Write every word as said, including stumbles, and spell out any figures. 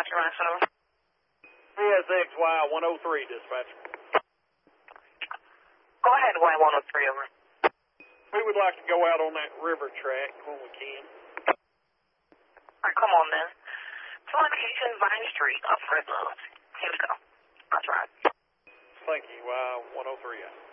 Roger, Roger. C S X Y one oh three, dispatcher. Go ahead, Y one oh three, over. We would like to go out on that river track when we can. All right, come on, then. Two location, Vine Street, up Fresno. Here we go. That's right. Thank you, Y one oh three.